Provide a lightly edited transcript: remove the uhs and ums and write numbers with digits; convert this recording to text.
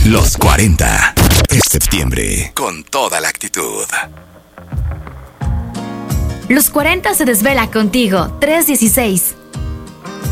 Los 40. Es septiembre con toda la actitud. Los 40 se desvela contigo. 316.